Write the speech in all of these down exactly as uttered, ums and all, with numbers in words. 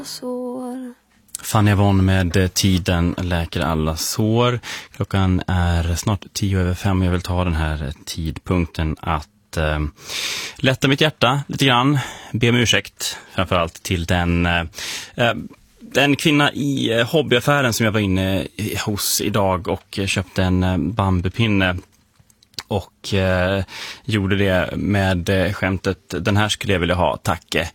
sår. Fanny Avon med Tiden läker alla sår. Klockan är snart tio över fem. Jag vill ta den här tidpunkten att eh, lätta mitt hjärta lite grann. Be om ursäkt framförallt till den, eh, den kvinna i hobbyaffären som jag var inne hos idag och köpte en bambupinne. Och eh, gjorde det med eh, skämtet, den här skulle jag vilja ha, tacke.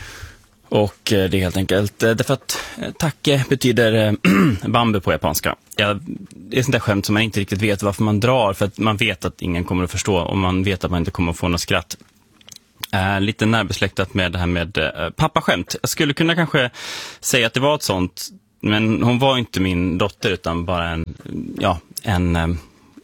Och eh, det är helt enkelt, eh, därför att eh, tacke betyder eh, bambu på japanska. Ja, det är sånt där skämt som man inte riktigt vet varför man drar, för att man vet att ingen kommer att förstå och man vet att man inte kommer att få något skratt. Eh, lite närbesläktat med det här med eh, pappaskämt. Jag skulle kunna kanske säga att det var ett sånt, men hon var inte min dotter utan bara en, ja, en... Eh,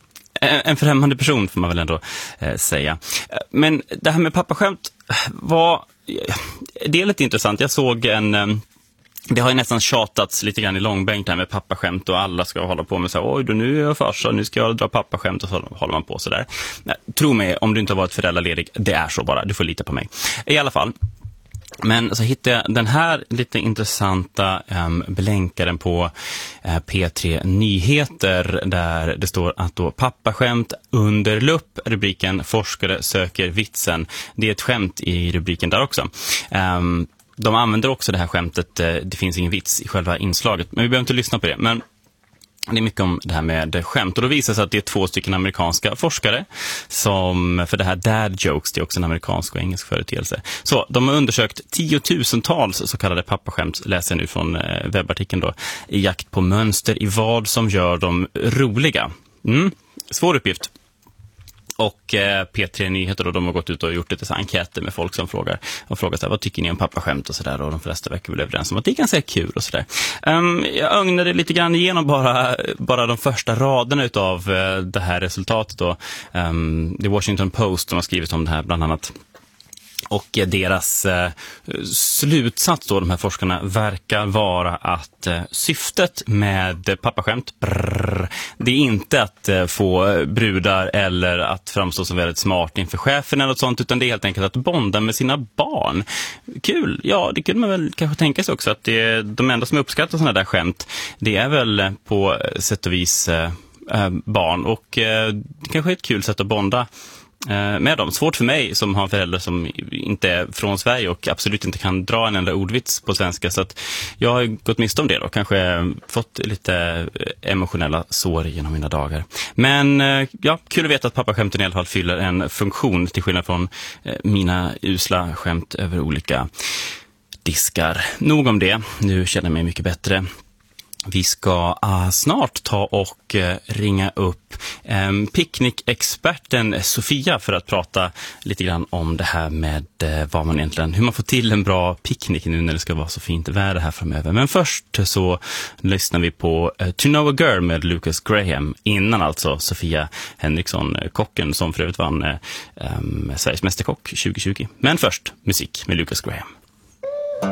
En främmande person får man väl ändå eh, säga. Men det här med pappaskämt var... Det är lite intressant. Jag såg en... Eh, det har ju nästan tjatats lite grann i långbänk det här med pappaskämt och alla ska hålla på med så här, oj då nu är jag farsa, nu ska jag dra pappaskämt och så håller man på så där. Tro mig, om du inte har varit föräldraledig, det är så bara. Du får lita på mig. I alla fall... Men så hittade jag den här lite intressanta um, blänkaren på uh, P tre Nyheter där det står att då pappaskämt under lupp, rubriken forskare söker vitsen. Det är ett skämt i rubriken där också. Um, de använder också det här skämtet, uh, det finns ingen vits i själva inslaget, men vi behöver inte lyssna på det. Men det är mycket om det här med skämt och då visar sig att det är två stycken amerikanska forskare som, för det här dad jokes, det är också en amerikansk och engelsk företeelse. Så de har undersökt tiotusentals så kallade pappaskämt, läser jag nu från webbartikeln då, i jakt på mönster i vad som gör dem roliga. Mm, svår uppgift. Och eh, P tre Nyheter då, de har gått ut och gjort lite så enkäter med folk som frågar och frågar så här, vad tycker ni om pappaskämt och sådär, och de flesta verkar väl överens om att det är ganska kul och sådär. Um, jag ögnade lite grann igenom bara, bara de första raderna utav uh, det här resultatet då. Um, The Washington Post som har skrivit om det här bland annat. Och deras eh, slutsats då, de här forskarna, verkar vara att eh, syftet med pappaskämt, brrr, det är inte att eh, få brudar eller att framstå som väldigt smart inför chefen eller något sånt, utan det är helt enkelt att bonda med sina barn. Kul, ja, det kunde man väl kanske tänka sig också, att det, de enda som uppskattar sådana där skämt, det är väl på sätt och vis eh, barn, och eh, det kanske är ett kul sätt att bonda med dem. Svårt för mig som har föräldrar som inte är från Sverige och absolut inte kan dra en enda ordvits på svenska, så att jag har gått miste om det då. Kanske fått lite emotionella sår genom mina dagar. Men ja, kul att veta att pappaskämten i alla fall fyller en funktion till skillnad från mina usla skämt över olika diskar. Nog om det. Nu känner jag mig mycket bättre. Vi ska uh, snart ta och uh, ringa upp um, picknickexperten Sofia för att prata lite grann om det här med uh, vad man egentligen, hur man får till en bra picknick nu när det ska vara så fint väder här framöver. Men först så lyssnar vi på uh, To Know a Girl med Lucas Graham, innan alltså Sofia Henriksson, uh, kocken som för övrigt vann uh, um, Sveriges mästerkock tjugo tjugo. Men först musik med Lucas Graham.